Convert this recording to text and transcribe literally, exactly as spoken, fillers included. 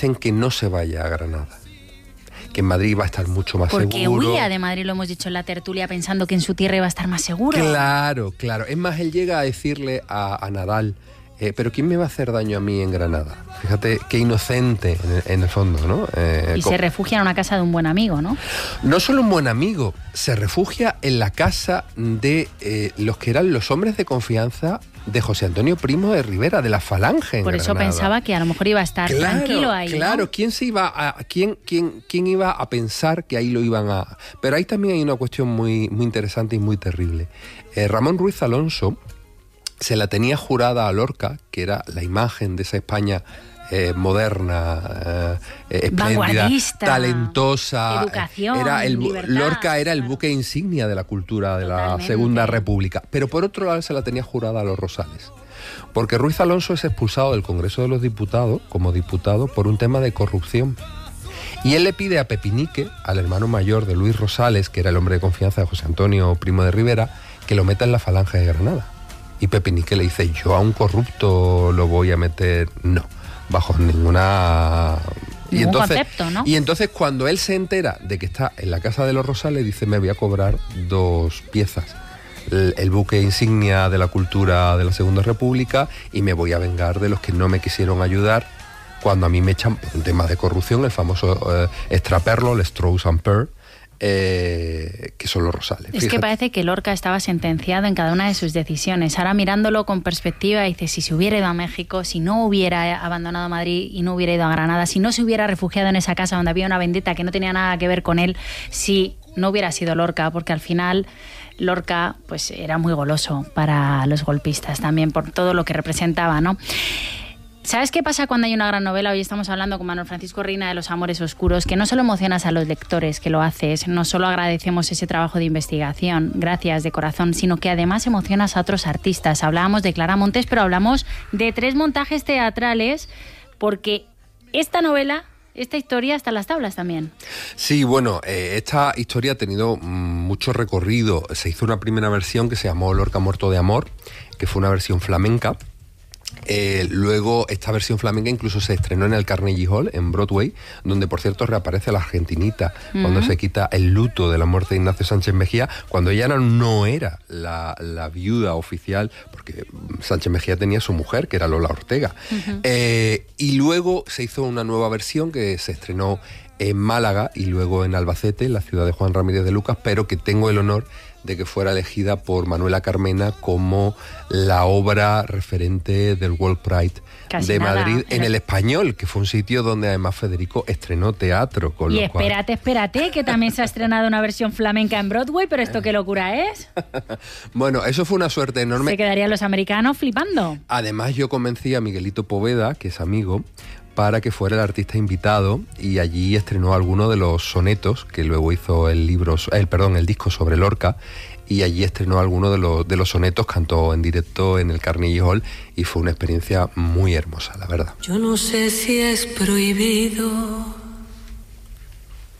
dicen que no se vaya a Granada, que en Madrid va a estar mucho más Porque seguro. Porque huía de Madrid, lo hemos dicho en la tertulia, pensando que en su tierra iba a estar más seguro. Claro, claro. Es más, él llega a decirle a, a Nadal, eh, pero ¿quién me va a hacer daño a mí en Granada? Fíjate qué inocente en el, en el fondo, ¿no? Eh, y se refugia en una casa de un buen amigo, ¿no? No solo un buen amigo, se refugia en la casa de eh, los que eran los hombres de confianza de José Antonio Primo de Rivera, de la Falange en Por eso Granada. pensaba que a lo mejor iba a estar claro, tranquilo ahí, Claro, ¿no? ¿quién se iba a quién quién quién iba a pensar que ahí lo iban a? Pero ahí también hay una cuestión muy muy interesante y muy terrible. Eh, Ramón Ruiz Alonso se la tenía jurada a Lorca, que era la imagen de esa España eh, moderna, eh, espléndida, talentosa. Educación, era el, libertad, Lorca era el claro. buque insignia de la cultura de Totalmente. la Segunda República. Pero por otro lado se la tenía jurada a los Rosales. Porque Ruiz Alonso es expulsado del Congreso de los Diputados, como diputado, por un tema de corrupción. Y él le pide a Pepinique, al hermano mayor de Luis Rosales, que era el hombre de confianza de José Antonio Primo de Rivera, que lo meta en la Falange de Granada. Y Pepinique le dice, yo a un corrupto lo voy a meter... No, bajo ninguna... Y Ningún entonces, concepto, ¿no? Y entonces cuando él se entera de que está en la casa de los Rosales, dice, me voy a cobrar dos piezas. El, el buque insignia de la cultura de la Segunda República y me voy a vengar de los que no me quisieron ayudar cuando a mí me echan por un tema de corrupción, el famoso eh, extraperlo, el Strauss and Pearl, eh, que son los Rosales. Es Fíjate. que parece que Lorca estaba sentenciado en cada una de sus decisiones. Ahora mirándolo con perspectiva, dice, si se hubiera ido a México, si no hubiera abandonado Madrid y no hubiera ido a Granada, si no se hubiera refugiado en esa casa donde había una vendetta que no tenía nada que ver con él, si no hubiera sido Lorca, porque al final Lorca pues era muy goloso para los golpistas también por todo lo que representaba, ¿no? ¿Sabes qué pasa cuando hay una gran novela? Hoy estamos hablando con Manuel Francisco Reina de Los Amores Oscuros, que no solo emocionas a los lectores que lo haces, no solo agradecemos ese trabajo de investigación, gracias de corazón, sino que además emocionas a otros artistas. Hablábamos de Clara Montes, pero hablamos de tres montajes teatrales, porque esta novela, esta historia está en las tablas también. Sí, bueno, eh, esta historia ha tenido mm, mucho recorrido. Se hizo una primera versión que se llamó Lorca muerto de amor, que fue una versión flamenca. Eh, luego esta versión flamenca incluso se estrenó en el Carnegie Hall en Broadway, donde por cierto reaparece la argentinita uh-huh. cuando se quita el luto de la muerte de Ignacio Sánchez Mejía, cuando ella no, no era la, la viuda oficial, porque Sánchez Mejía tenía su mujer, que era Lola Ortega. Uh-huh. Eh, y luego se hizo una nueva versión que se estrenó en Málaga y luego en Albacete, en la ciudad de Juan Ramírez de Lucas, pero que tengo el honor de que fuera elegida por Manuela Carmena como la obra referente del World Pride Casi de nada. Madrid en el Español, que fue un sitio donde además Federico estrenó teatro. Con y lo espérate, cual... espérate, que también se ha estrenado una versión flamenca en Broadway, pero esto qué locura es. Bueno, eso fue una suerte enorme. Se quedarían los americanos flipando. Además yo convencí a Miguelito Poveda, que es amigo, para que fuera el artista invitado, y allí estrenó algunos de los sonetos que luego hizo el libro, el perdón, el disco sobre Lorca, y allí estrenó algunos de los de los sonetos, cantó en directo en el Carnegie Hall y fue una experiencia muy hermosa, la verdad. Yo no sé si es prohibido